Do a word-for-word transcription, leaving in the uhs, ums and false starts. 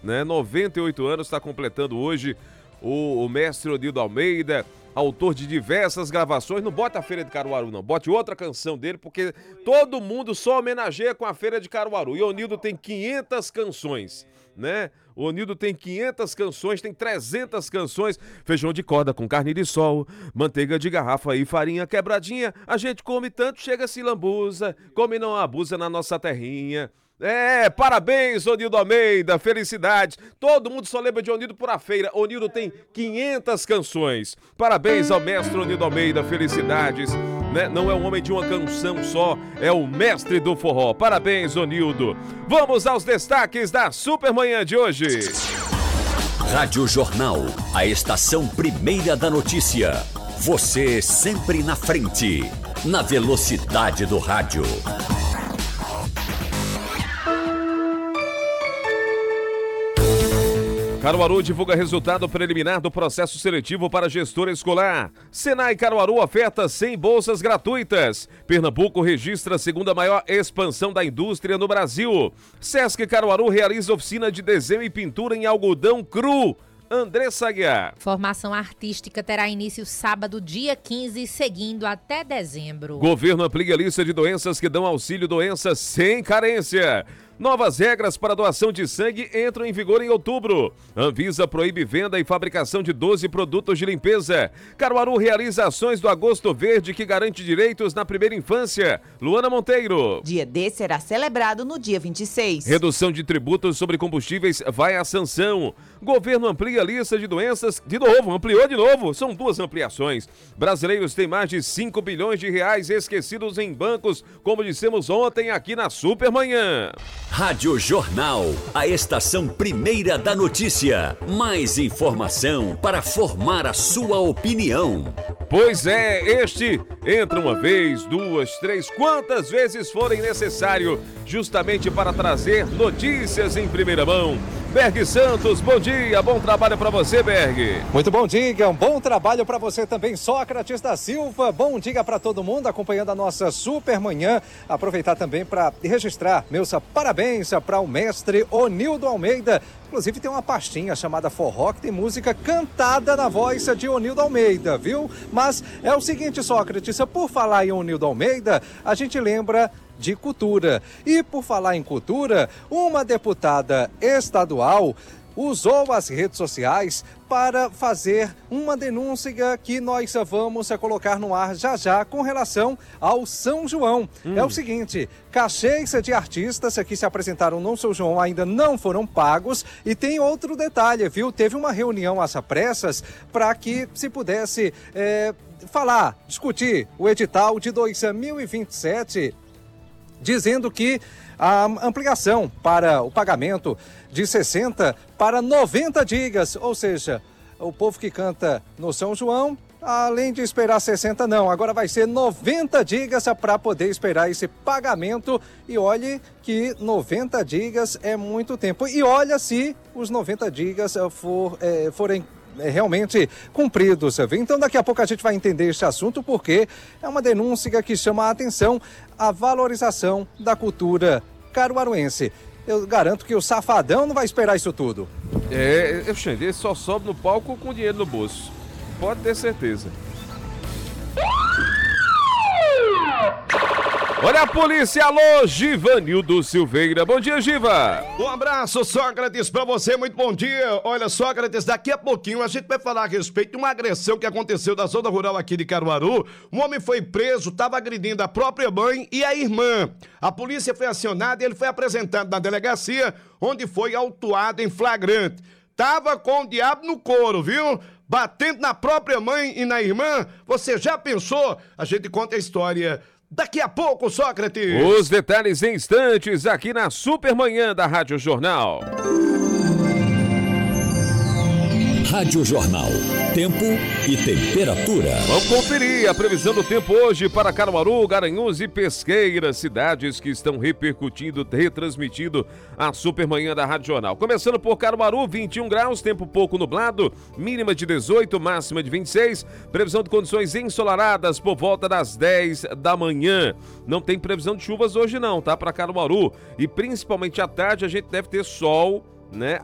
né? noventa e oito anos está completando hoje o, o mestre Onildo Almeida, autor de diversas gravações. Não bote a Feira de Caruaru, não. Bote outra canção dele, porque todo mundo só homenageia com a Feira de Caruaru. E o Onildo tem quinhentas canções, né? O Onildo tem quinhentas canções, tem trezentas canções. Feijão de corda com carne de sol, manteiga de garrafa e farinha quebradinha. A gente come tanto, chega se lambuza, come não abusa na nossa terrinha. É, parabéns, Onildo Almeida, felicidades. Todo mundo só lembra de Onildo por a feira. Onildo tem quinhentas canções. Parabéns ao mestre Onildo Almeida, felicidades. Né? Não é um homem de uma canção só, é o mestre do forró. Parabéns, Onildo. Vamos aos destaques da Supermanhã de hoje. Rádio Jornal, a estação primeira da notícia. Você sempre na frente, na velocidade do rádio. Caruaru divulga resultado preliminar do processo seletivo para gestor escolar. Senai Caruaru oferta cem bolsas gratuitas. Pernambuco registra a segunda maior expansão da indústria no Brasil. Sesc Caruaru realiza oficina de desenho e pintura em algodão cru. Andressa Aguiar. Formação artística terá início sábado, dia quinze, seguindo até dezembro. Governo amplia a lista de doenças que dão auxílio doenças sem carência. Novas regras para doação de sangue entram em vigor em outubro. Anvisa proíbe venda e fabricação de doze produtos de limpeza. Caruaru realiza ações do Agosto Verde que garante direitos na primeira infância. Luana Monteiro. Dia D será celebrado no dia vinte e seis. Redução de tributos sobre combustíveis vai à sanção. Governo amplia a lista de doenças. De novo, ampliou de novo. São duas ampliações. Brasileiros têm mais de cinco bilhões de reais esquecidos em bancos, como dissemos ontem aqui na Supermanhã. Rádio Jornal, a estação primeira da notícia. Mais informação para formar a sua opinião. Pois é, este entra uma vez, duas, três, quantas vezes forem necessário, justamente para trazer notícias em primeira mão. Berg Santos, bom dia, bom trabalho para você, Berg. Muito bom dia, um bom trabalho para você também, Sócrates da Silva. Bom dia para todo mundo acompanhando a nossa Supermanhã. Aproveitar também para registrar meus parabéns para o mestre Onildo Almeida. Inclusive tem uma pastinha chamada Forró que tem música cantada na voz de Onildo Almeida, viu? Mas é o seguinte, Sócrates, por falar em Onildo Almeida, a gente lembra de cultura. E por falar em cultura, uma deputada estadual usou as redes sociais para fazer uma denúncia que nós vamos colocar no ar já já com relação ao São João. Hum. É o seguinte, cachês de artistas que se apresentaram no São João ainda não foram pagos e tem outro detalhe, viu? Teve uma reunião às pressas para que se pudesse é, falar, discutir o edital de dois mil e vinte e sete, dizendo que a ampliação para o pagamento de sessenta para noventa dias, ou seja, o povo que canta no São João, além de esperar sessenta, não, agora vai ser noventa dias para poder esperar esse pagamento. E olhe que noventa dias é muito tempo. E olha se os noventa dias for, é, forem É, realmente cumpridos. Então daqui a pouco a gente vai entender esse assunto, porque é uma denúncia que chama a atenção a valorização da cultura caruaruense. Eu garanto que o Safadão não vai esperar isso tudo. É, eu Xande, ele só sobe no palco com dinheiro no bolso. Pode ter certeza. Olha a polícia, alô, Givanildo Silveira. Bom dia, Giva. Um abraço, Sócrates, pra você, muito bom dia. Olha, Sócrates, daqui a pouquinho a gente vai falar a respeito de uma agressão que aconteceu na zona rural aqui de Caruaru. Um homem foi preso, estava agredindo a própria mãe e a irmã. A polícia foi acionada e ele foi apresentado na delegacia, onde foi autuado em flagrante. Tava com o diabo no couro, viu? Batendo na própria mãe e na irmã. Você já pensou? A gente conta a história daqui a pouco, Sócrates. Os detalhes em instantes aqui na Supermanhã da Rádio Jornal. Rádio Jornal. Tempo e temperatura. Vamos conferir a previsão do tempo hoje para Caruaru, Garanhuns e Pesqueira, cidades que estão repercutindo, retransmitindo a Supermanhã da Rádio Jornal. Começando por Caruaru, vinte e um graus, tempo pouco nublado, mínima de dezoito, máxima de vinte e seis, previsão de condições ensolaradas por volta das dez da manhã. Não tem previsão de chuvas hoje não, tá? Para Caruaru. E principalmente à tarde a gente deve ter sol, né,